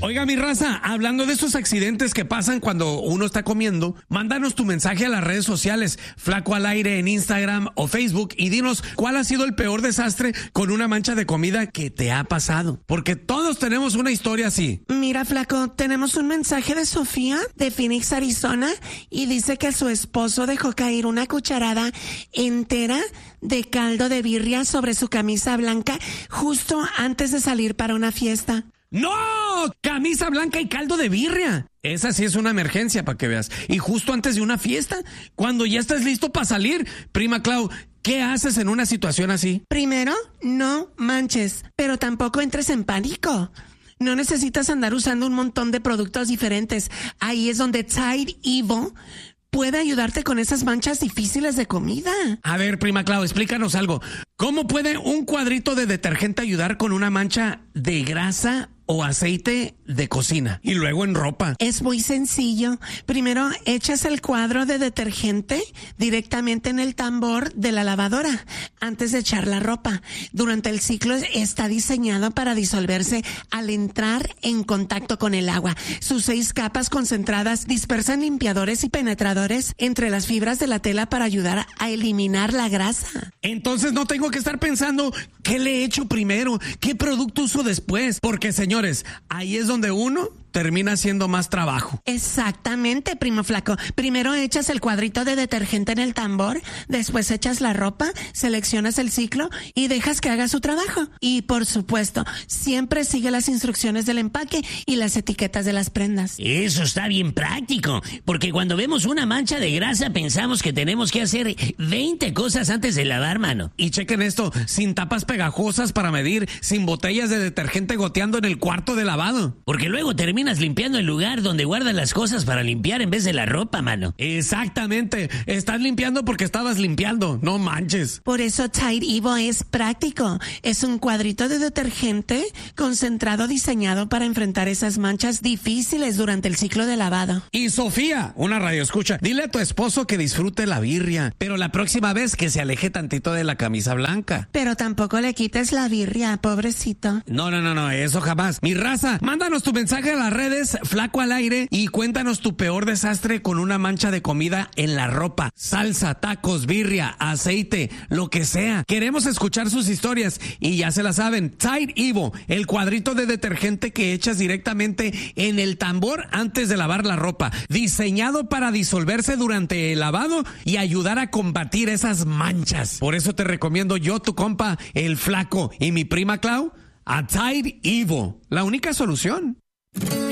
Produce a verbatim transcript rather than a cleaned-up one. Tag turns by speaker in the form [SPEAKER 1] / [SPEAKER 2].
[SPEAKER 1] Oiga, mi raza, hablando de esos accidentes que pasan cuando uno está comiendo, mándanos tu mensaje a las redes sociales, Flaco al Aire en Instagram o Facebook, y dinos cuál ha sido el peor desastre con una mancha de comida que te ha pasado. Porque todos tenemos una historia así.
[SPEAKER 2] Mira, Flaco, tenemos un mensaje de Sofía de Phoenix, Arizona, y dice que su esposo dejó caer una cucharada entera de caldo de birria sobre su camisa blanca justo antes de salir para una fiesta.
[SPEAKER 1] ¡No! Camisa blanca y caldo de birria. Esa sí es una emergencia, para que veas. Y justo antes de una fiesta, cuando ya estás listo para salir. Prima Clau, ¿qué haces en una situación así?
[SPEAKER 2] Primero, no manches, pero tampoco entres en pánico. No necesitas andar usando un montón de productos diferentes. Ahí es donde Tide Evo puede ayudarte con esas manchas difíciles de comida.
[SPEAKER 1] A ver, Prima Clau, explícanos algo. ¿Cómo puede un cuadrito de detergente ayudar con una mancha de grasa o aceite de cocina? Y luego en ropa.
[SPEAKER 2] Es muy sencillo. Primero echas el cuadro de detergente directamente en el tambor de la lavadora antes de echar la ropa. Durante el ciclo está diseñado para disolverse al entrar en contacto con el agua. Sus seis capas concentradas dispersan limpiadores y penetradores entre las fibras de la tela para ayudar a eliminar la grasa.
[SPEAKER 1] Entonces no tengo que estar pensando qué le echo primero, qué producto uso después, porque señores, ahí es donde uno termina haciendo más trabajo.
[SPEAKER 2] Exactamente, primo Flaco. Primero echas el cuadrito de detergente en el tambor, después echas la ropa, seleccionas el ciclo y dejas que haga su trabajo. Y por supuesto, siempre sigue las instrucciones del empaque y las etiquetas de las prendas.
[SPEAKER 3] Eso está bien práctico, porque cuando vemos una mancha de grasa pensamos que tenemos que hacer veinte cosas antes de lavar, mano.
[SPEAKER 1] Y chequen esto, sin tapas pegajosas para medir, sin botellas de detergente goteando en el cuarto de lavado.
[SPEAKER 3] Porque luego termina Terminas limpiando el lugar donde guardas las cosas para limpiar en vez de la ropa, mano.
[SPEAKER 1] Exactamente. Estás limpiando porque estabas limpiando. No manches.
[SPEAKER 2] Por eso Tide Evo es práctico. Es un cuadrito de detergente concentrado diseñado para enfrentar esas manchas difíciles durante el ciclo de lavado.
[SPEAKER 1] Y Sofía, una radioescucha, dile a tu esposo que disfrute la birria, pero la próxima vez que se aleje tantito de la camisa blanca.
[SPEAKER 2] Pero tampoco le quites la birria, pobrecito.
[SPEAKER 1] No, no, no, no, eso jamás. Mi raza, mándanos tu mensaje a la redes, Flaco al Aire, y cuéntanos tu peor desastre con una mancha de comida en la ropa, salsa, tacos, birria, aceite, lo que sea. Queremos escuchar sus historias y ya se la saben. Tide Evo, el cuadrito de detergente que echas directamente en el tambor antes de lavar la ropa, diseñado para disolverse durante el lavado y ayudar a combatir esas manchas. Por eso te recomiendo yo, tu compa, el Flaco, y mi prima Clau, a Tide Evo, la única solución.